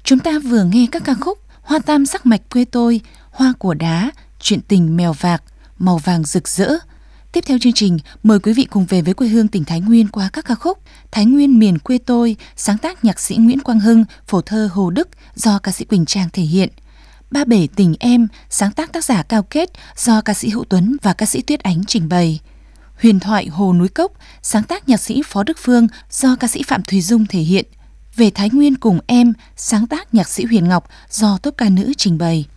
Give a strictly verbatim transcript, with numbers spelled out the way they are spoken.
Chúng ta vừa nghe các ca khúc Hoa tam sắc mạch quê tôi, Hoa của đá, Chuyện tình mèo vạc, Màu vàng rực rỡ. Tiếp theo chương trình, mời quý vị cùng về với quê hương tỉnh Thái Nguyên qua các ca khúc Thái Nguyên miền quê tôi, sáng tác nhạc sĩ Nguyễn Quang Hưng, phổ thơ Hồ Đức do ca sĩ Quỳnh Trang thể hiện. Ba bể tình em, sáng tác tác giả Cao Kết do ca sĩ Hữu Tuấn và ca sĩ Tuyết Ánh trình bày. Huyền thoại Hồ Núi Cốc, sáng tác nhạc sĩ Phó Đức Phương do ca sĩ Phạm Thùy Dung thể hiện. Về Thái Nguyên cùng em, sáng tác nhạc sĩ Huyền Ngọc do tốp ca nữ trình bày.